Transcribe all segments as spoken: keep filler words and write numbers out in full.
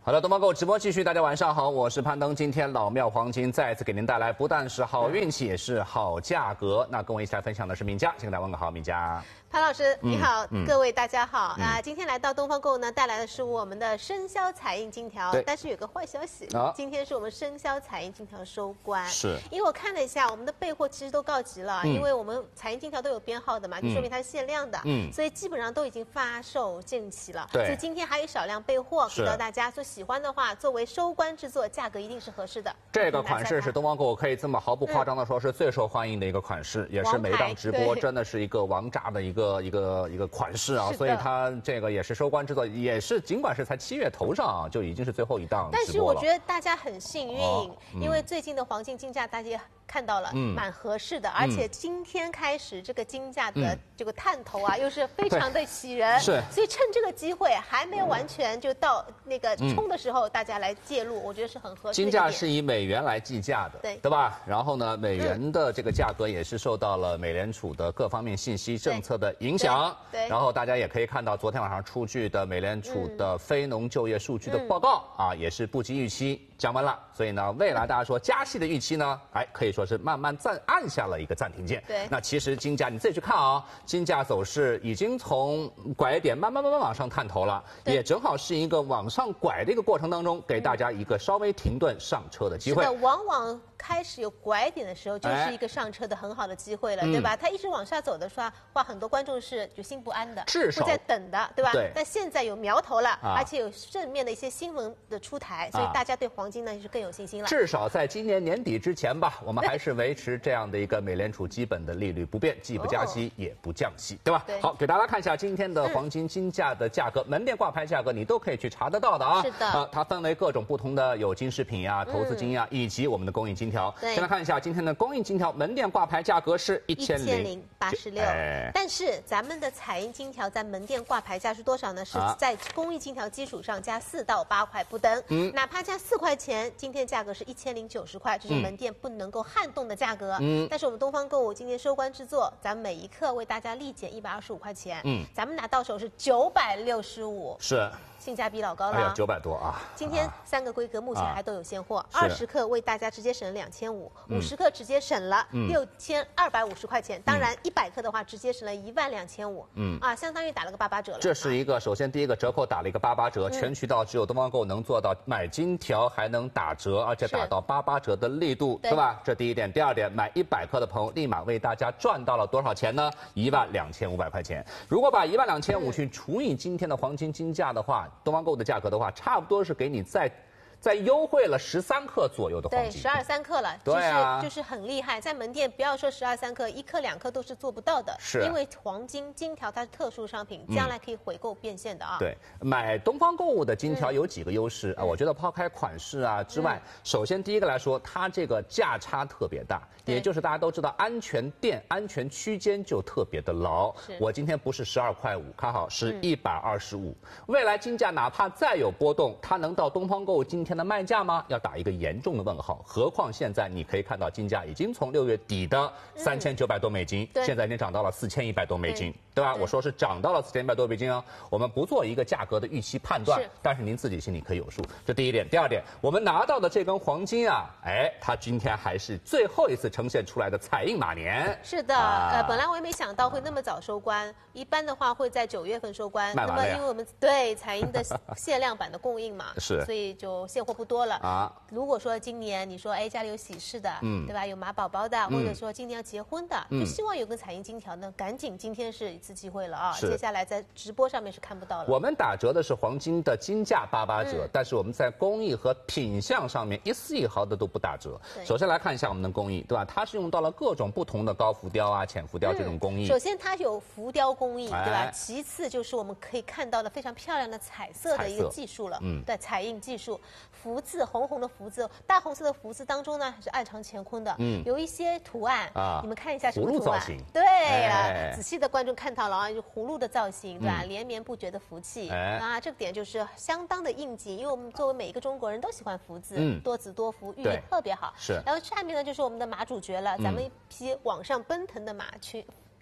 好的，东方购直播继续，大家晚上好，我是潘登。今天老庙黄金再次给您带来不但是好运气，也是好价格。那跟我一起来分享的是敏佳，先给大家问个好，敏佳。 潘老师你好，嗯、各位大家好、 嗯、 啊！今天来到东方购呢，带来的是我们的生肖彩印金条，但是有个坏消息、啊，今天是我们生肖彩印金条收官。 是， 因为我看了一下，我们的备货其实都告急了，嗯、因为我们彩印金条都有编号的嘛，就说明它是限量的，嗯，所以基本上都已经发售尽齐了。 对， 所以今天还有少量备货给到大家，所以喜欢的话，作为收官之作，价格一定是合适的。 这个款式是东方购可以这么毫不夸张的说，是最受欢迎的一个款式，嗯、也是每档直播真的是一个王炸的一个一个一个。一个款式啊，所以它这个也是收官之作，也是尽管是才七月头上啊，就已经是最后一档直播了。 但是我觉得大家很幸运， 哦嗯、因为最近的黄金金价大家看到了，嗯，蛮合适的，而且今天开始这个金价的这个探头啊，嗯、又是非常的喜人， 是， 所以趁这个机会还没有完全就到那个冲的时候，嗯、大家来介入，我觉得是很合适的。 金价是以美元来计价的， 对对吧？然后呢，美元的这个价格也是受到了美联储的各方面信息政策的影响。 对， 然后大家也可以看到，昨天晚上出具的美联储的非农就业数据的报告、嗯、啊，也是不及预期降温了。所以呢，未来大家说加息的预期呢，哎，可以说是慢慢暂按下了一个暂停键。 对， 那其实金价你自己去看啊，金价走势已经从拐点慢慢慢慢往上探头了，也正好是一个往上拐的一个过程当中，给大家一个稍微停顿上车的机会。 是的，往往开始有拐点的时候，就是一个上车的很好的机会了，哎、对吧？它一直往下走的话，话很多观众是就心不安的， 至少在等的，对吧？ 对。 但现在有苗头了， 啊、 而且有正面的一些新闻的出台，所以大家对黄金呢是更有信心了。 至少在今年年底之前吧，我们还是维持这样的一个美联储基本的利率不变，既不加息也不降息，对吧？ 对。 好，给大家看一下今天的黄金金价的价格，嗯、门店挂牌价格你都可以去查得到的啊。 是的。 啊，它分为各种不同的有金饰品呀、投资金呀，嗯、以及我们的公益金条。 对。 先来看一下今天的公益金条门店挂牌价格是一千零八十六，但是咱们的彩印金条在门店挂牌价是多少呢？是在公益金条基础上加四到八块不等，嗯，哪怕加四块钱，今天价格是一千零九十块，这是门店不能够撼动的价格。嗯，但是我们东方购物今天收官之作，咱们每一克为大家立减一百二十五块钱，嗯，咱们拿到手是九百六十五， 是。 性价比老高了， 哎呀，九百多啊！ 今天三个规格目前还都有现货，二十克为大家直接省两千五，五十克直接省了六千二百五十块钱。当然，一百克的话直接省了一万两千五，嗯啊，相当于打了个八八折了。 这是一个，首先第一个折扣打了一个八八折，全渠道只有东方购能做到买金条还能打折，而且打到八八折的力度，对吧？这第一点。第二点，买一百克的朋友立马为大家赚到了多少钱呢？一万两千五百块钱。如果把一万两千五去除以今天的黄金金价的话，东方购的价格的话，差不多是给你再再优惠了十三克左右的黄金， 对，十二三克了， 对啊， 就是就是很厉害。在门店不要说十二三克，一克两克都是做不到的， 是因为黄金金条它是特殊商品，将来可以回购变现的啊。 对，买东方购物的金条有几个优势啊？我觉得抛开款式啊之外，首先第一个来说，它这个价差特别大，也就是大家都知道，安全垫、安全区间就特别的牢。我今天不是十二块五，看好是一百二十五。未来金价哪怕再有波动，它能到东方购物今天的卖价吗？要打一个严重的问号。何况现在你可以看到，金价已经从六月底的三千九百多美金，嗯、现在已经涨到了四千一百多美金，对吧？我说是涨到了四千一百多美金啊。我们不做一个价格的预期判断，但是您自己心里可以有数。这第一点。第二点，我们拿到的这根黄金啊，哎，它今天还是最后一次呈现出来的彩印马年。 是的，啊、呃，本来我也没想到会那么早收官，一般的话会在九月份收官。 卖完了呀。 那么因为我们对彩印的限量版的供应嘛， 是， 所以就现货不多了啊。如果说今年你说哎家里有喜事的，嗯，对吧？有马宝宝的，嗯、或者说今年要结婚的，嗯、就希望有根彩印金条呢，赶紧今天是一次机会了啊！接下来在直播上面是看不到了。 我们打折的是黄金的金价八八折，嗯、但是我们在工艺和品相上面一丝一毫的都不打折。首先来看一下我们的工艺，对吧？它是用到了各种不同的高浮雕啊、浅浮雕这种工艺。 嗯、首先它有浮雕工艺，对吧？哎、其次就是我们可以看到的非常漂亮的彩色的一个技术了，嗯，对，彩印技术，福字红红的福字，大红色的福字当中呢是暗藏乾坤的，嗯，有一些图案啊，你们看一下什么图案？对了、哎，仔细的观众看到了啊，就葫芦的造型，对吧？嗯、连绵不绝的福气，哎、啊，这个点就是相当的应景，因为我们作为每一个中国人都喜欢福字，嗯，多子多福，寓意特别好。 是。 然后下面呢就是我们的马主角了，咱们一匹往上奔腾的马群。腾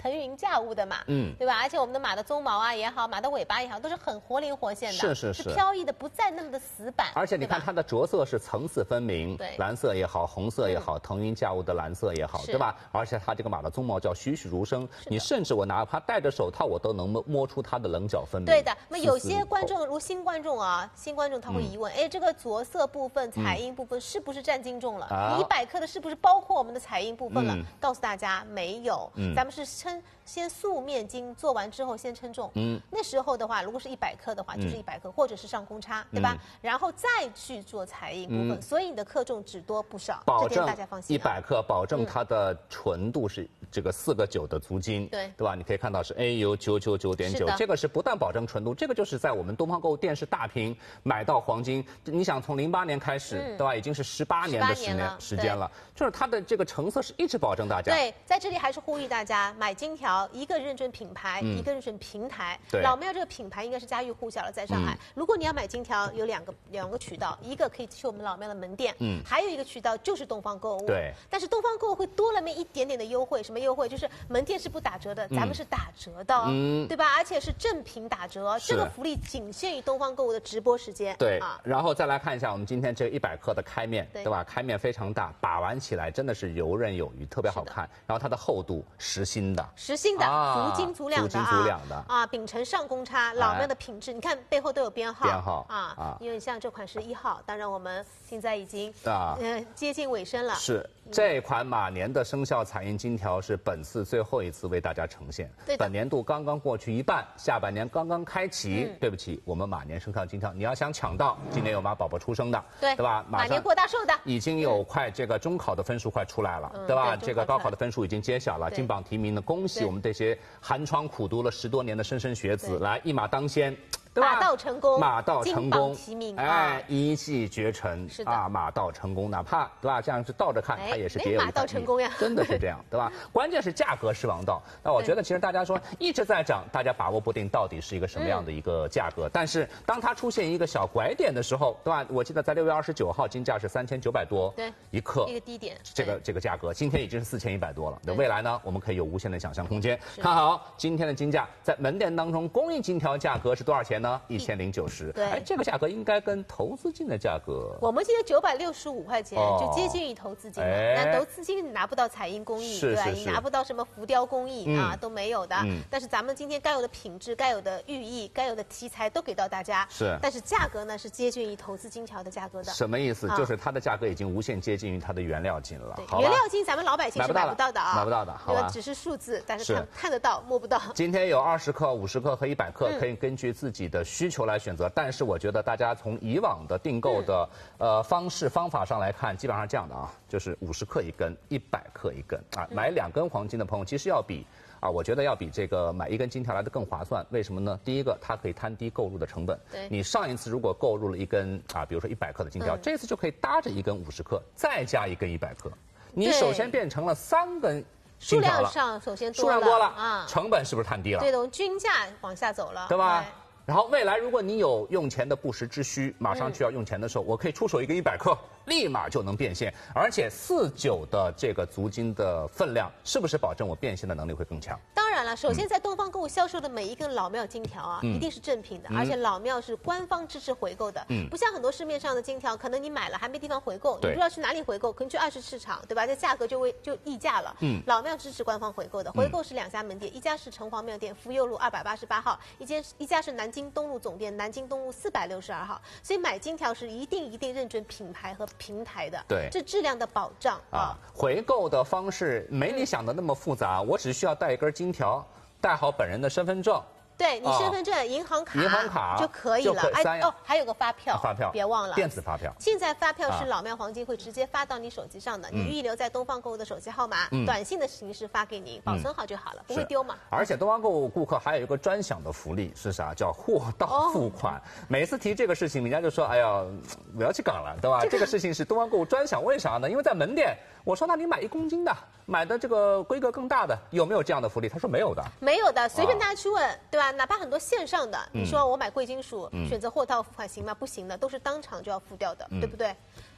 腾云驾雾的马，嗯，对吧？而且我们的马的鬃毛啊也好，马的尾巴也好，都是很活灵活现的， 是是是， 是飘逸的，不再那么的死板。 而且你看它的着色是层次分明， 对， 蓝色也好，红色也好，腾云驾雾的蓝色也好，对吧？而且它这个马的鬃毛叫栩栩如生，你甚至我哪怕戴着手套，我都能摸摸出它的棱角分明。 对的，那么有些观众如新观众啊，新观众他会疑问，哎、嗯，这个着色部分、彩印部分是不是占斤重了？啊、你一百克的是不是包括我们的彩印部分了？嗯、告诉大家没有，嗯、咱们是称先素面筋做完之后先称重。嗯，那时候的话，如果是一百克的话，就是一百克，嗯、或者是上公差，对吧？嗯、然后再去做彩印部分，嗯、所以你的克重只多不少， 保证大家放心、啊。 一百克，保证它的纯度是这个四个九的足金， 对对吧？你可以看到是 A U 九九九点九，这个是不但保证纯度，这个就是在我们东方购物电视大屏买到黄金。你想从零八年开始，嗯、对吧？已经是十八年的时年时间了，就是它的这个成色是一直保证大家。 对，在这里还是呼吁大家买金条，一个认准品牌，嗯、一个认准平台。 对， 老庙这个品牌应该是家喻户晓了，在上海。嗯、如果你要买金条，有两个两个渠道，一个可以去我们老庙的门店，嗯，还有一个渠道就是东方购物。 对， 但是东方购物会多了那么一点点的优惠，什么优惠？就是门店是不打折的，嗯、咱们是打折的，嗯，对吧？而且是正品打折，这个福利仅限于东方购物的直播时间。 对啊，然后再来看一下我们今天这一百克的开面，对, 对吧？开面非常大，把玩起来真的是游刃有余，特别好看。然后它的厚度实心的， 实心的， 啊、 足斤足两的， 足斤足两的啊，啊秉承上公差，老庙的品质，哎、你看背后都有编号， 编号啊啊，因为像这款是一号，当然我们现在已经啊呃接近尾声了。 是这款马年的生肖彩印金条是本次最后一次为大家呈现，本年度刚刚过去一半，下半年刚刚开启。嗯、对不起，我们马年生肖金条，你要想抢到，今年有马宝宝出生的， 对对吧？ 马年过大寿的， 已经有快这个中考的分数快出来了，嗯、对吧？对这个高考的分数已经揭晓了，金榜题名的，恭喜我们这些寒窗苦读了十多年的莘莘学子，来一马当先。 马到成功， 马到成功， 提名， 哎，一骑绝尘， 是啊，马到成功，哪怕对吧？这样是倒着看，它也是别有一番意义。 马到成功呀， 真的是这样，对吧？关键是价格是王道。那我觉得其实大家说一直在涨，大家把握不定到底是一个什么样的一个价格。但是当它出现一个小拐点的时候，对吧？我记得在六月二十九号金价是三千九百多， 对， 一克， 一个低点， 这个这个价格，今天已经是四千一百多了。那未来呢，我们可以有无限的想象空间。看好今天的金价，在门店当中供应金条价格是多少钱呢？一千零九。 对， 哎，这个价格应该跟投资金的价格， 我们今天九百六十五块钱，哦、就接近于投资金了。哎、那投资金你拿不到彩印工艺， 是是是对吧？你拿不到什么浮雕工艺、嗯、啊，都没有的。嗯、但是咱们今天该有的品质、该有的寓意、该有的题材都给到大家。 是， 但是价格呢是接近于投资金条的价格的。 什么意思？啊、就是它的价格已经无限接近于它的原料金了。 对，原料金咱们老百姓是买不到的啊， 买不到的，好吧？ 只是数字，但是看看得到，摸不到。 今天有二十克、五十克和一百克，可以根据自己的需求来选择。嗯、但是我觉得。大家从以往的订购的、嗯、呃方式方法上来看，基本上这样的啊，就是五十克一根，一百克一根啊。买两根黄金的朋友，其实要比啊，我觉得要比这个买一根金条来的更划算。为什么呢？第一个，它可以摊低购入的成本。 对， 你上一次如果购入了一根啊，比如说一百克的金条，嗯、这次就可以搭着一根五十克，再加一根一百克，你首先变成了三根。 数量上首先多了，数量多了啊， 成本是不是摊低了？ 对的，均价往下走了， 对吧？对，然后未来如果你有用钱的不时之需，马上需要用钱的时候，嗯、我可以出手一个一百克，立马就能变现，而且四九的这个足金的分量，是不是保证我变现的能力会更强？ 当然了，首先在东方购物销售的每一根老庙金条啊，嗯、一定是正品的，嗯、而且老庙是官方支持回购的，嗯、不像很多市面上的金条，可能你买了还没地方回购，你不知道去哪里回购，可能去二级市场，对吧？这价格就会就溢价了。嗯，老庙支持官方回购的，回购是两家门店，一家是城隍庙店福佑路二百八十八号，一间一家是南京东路总店南京东路四百六十二号，所以买金条是一定一定认准品牌和平台的， 对， 这质量的保障啊。 回购的方式没你想的那么复杂，嗯、我只需要带一根金条，带好本人的身份证。 对你身份证、哦、银行卡、 银行卡就可以了。哎哦，还有个发票， 发票别忘了电子发票。 现在发票是老庙黄金会直接发到你手机上的，嗯、你预留在东方购物的手机号码，嗯、短信的形式发给您，保存好就好了，嗯、不会丢嘛。 而且东方购物顾客还有一个专享的福利是啥？叫货到付款。哦、每次提这个事情，人家就说：“哎呀，我要去港了，对吧？”这个、这个事情是东方购物专享，为啥呢？因为在门店，我说那你买一公斤的，买的这个规格更大的，有没有这样的福利？他说没有的， 没有的，随便大家去问，啊、对吧？哪怕很多线上的，你说我买贵金属，嗯、选择货到付款行吗？不行的，都是当场就要付掉的，嗯、对不对？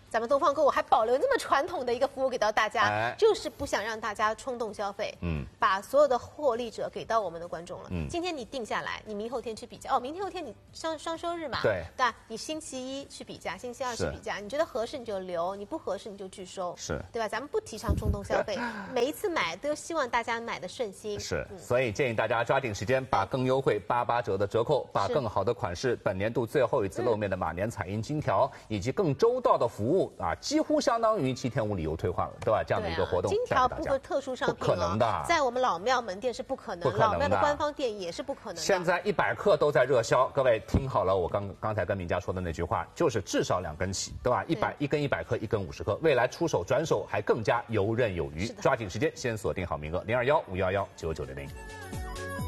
咱们东方购物还保留那么传统的一个服务给到大家， 哎、 就是不想让大家冲动消费，嗯，把所有的获利者给到我们的观众了。嗯，今天你定下来，你明后天去比价，哦，明天后天你双双休日嘛， 对， 对吧？你星期一去比价，星期二去比价，你觉得合适你就留，你不合适你就拒收， 是， 对吧？咱们不提倡冲动消费，每一次买都希望大家买的顺心。 是，嗯、所以建议大家抓紧时间，把更优惠八八折的折扣，把更好的款式，本年度最后一次露面的马年彩印金条，嗯、以及更周到的服务啊，几乎相当于七天无理由退换了，对吧？这样的一个活动， 金条不会特殊商品， 不可能的， 在我们老庙门店是不可能， 不可能的， 老庙的官方店也是不可能的。 现在一百克都在热销，各位听好了，我刚刚才跟明佳说的那句话，就是至少两根起，对吧？一百一根一百克，一根五十克，未来出手转手还更加游刃有余。抓紧时间，先锁定好名额，零二幺五幺幺九九零零。